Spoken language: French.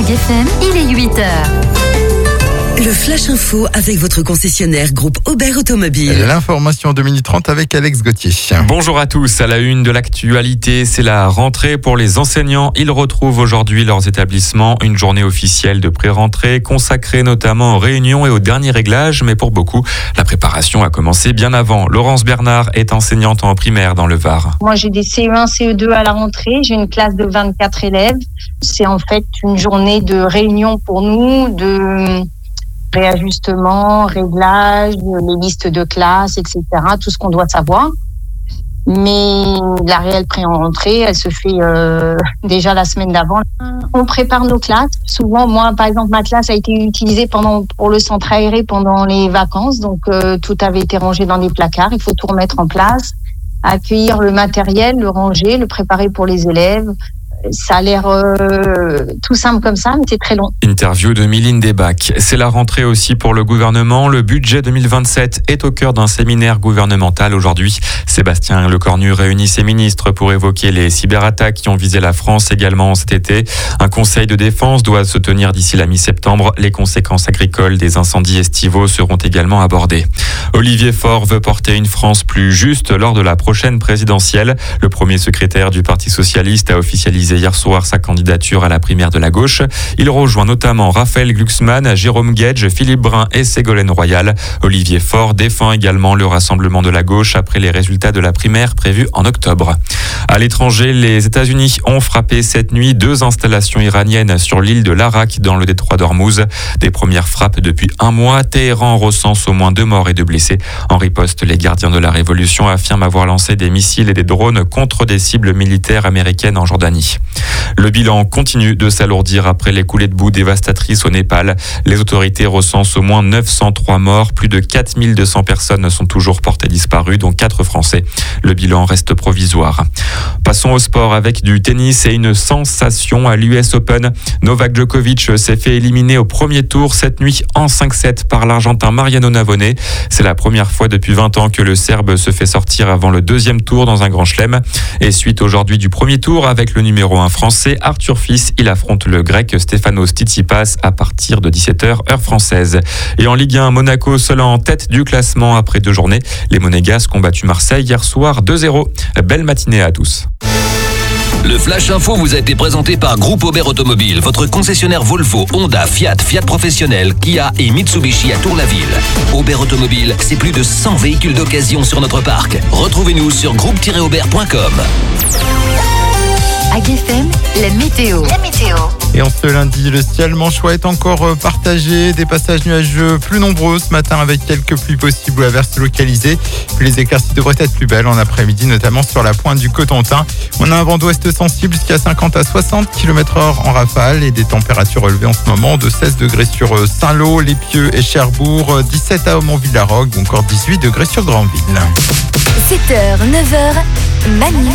FM, il est 8h. Le Flash Info avec votre concessionnaire groupe Aubert Automobile. L'information en 2 minutes 30 avec Alex Gauthier. Bonjour à tous. À la une de l'actualité, c'est la rentrée pour les enseignants. Ils retrouvent aujourd'hui leurs établissements. Une journée officielle de pré-rentrée consacrée notamment aux réunions et aux derniers réglages. Mais pour beaucoup, la préparation a commencé bien avant. Laurence Bernard est enseignante en primaire dans le Var. Moi, j'ai des CE1, CE2 à la rentrée. J'ai une classe de 24 élèves. C'est en fait une journée de réunion pour nous, de réajustement, réglage, les listes de classe, etc., tout ce qu'on doit savoir. Mais la réelle pré-rentrée, elle se fait déjà la semaine d'avant. On prépare nos classes. Souvent, moi, par exemple, ma classe a été utilisée pour le centre aéré pendant les vacances. Donc, tout avait été rangé dans des placards. Il faut tout remettre en place, accueillir le matériel, le ranger, le préparer pour les élèves. Ça a l'air tout simple comme ça, mais c'est très long. Interview de Mylène Desbacs. C'est la rentrée aussi pour le gouvernement. Le budget 2027 est au cœur d'un séminaire gouvernemental aujourd'hui. Sébastien Lecornu réunit ses ministres pour évoquer les cyberattaques qui ont visé la France également cet été. Un conseil de défense doit se tenir d'ici la mi-septembre. Les conséquences agricoles des incendies estivaux seront également abordées. Olivier Faure veut porter une France plus juste lors de la prochaine présidentielle. Le premier secrétaire du Parti socialiste a officialisé hier soir sa candidature à la primaire de la gauche. Il rejoint notamment Raphaël Glucksmann, Jérôme Guedj, Philippe Brun et Ségolène Royal. Olivier Faure défend également le rassemblement de la gauche après les résultats de la primaire prévue en octobre. À l'étranger, les États-Unis ont frappé cette nuit 2 installations iraniennes sur l'île de l'Arak dans le détroit d'Ormuz. Des premières frappes depuis un mois. Téhéran recense au moins 2 morts et 2 blessés. En riposte, les gardiens de la révolution affirment avoir lancé des missiles et des drones contre des cibles militaires américaines en Jordanie. Le bilan continue de s'alourdir après les coulées de boue dévastatrices au Népal. Les autorités recensent au moins 903 morts. Plus de 4200 personnes sont toujours portées disparues, dont 4 Français. Le bilan reste provisoire. Passons au sport avec du tennis et une sensation à l'US Open. Novak Djokovic s'est fait éliminer au premier tour cette nuit en 5-7 par l'Argentin Mariano Navone. C'est la première fois depuis 20 ans que le Serbe se fait sortir avant le 2e tour dans un grand chelem. Et suite aujourd'hui du premier tour avec le numéro 1 français, Arthur Fils, il affronte le grec Stefanos Tsitsipas à partir de 17h heure française. Et en Ligue 1, Monaco seul en tête du classement après 2 journées. Les Monégasques ont battu Marseille hier soir 2-0. Belle matinée à tous. Le Flash Info vous a été présenté par Groupe Aubert Automobile, votre concessionnaire Volvo, Honda, Fiat, Fiat Professionnel, Kia et Mitsubishi à Tour-la-Ville. Aubert Automobile, c'est plus de 100 véhicules d'occasion sur notre parc. Retrouvez-nous sur groupe-aubert.com. AGFM, la météo. Et en ce lundi, le ciel manchois est encore partagé. Des passages nuageux plus nombreux ce matin avec quelques pluies possibles ou averses localisées. Puis les éclaircies devraient être plus belles en après-midi, notamment sur la pointe du Cotentin. On a un vent d'ouest sensible jusqu'à 50 à 60 km/h en rafale et des températures relevées en ce moment de 16 degrés sur Saint-Lô, Les Pieux et Cherbourg, 17 à Aumont-Villarogue ou encore 18 degrés sur Granville. 7h, 9h, Manu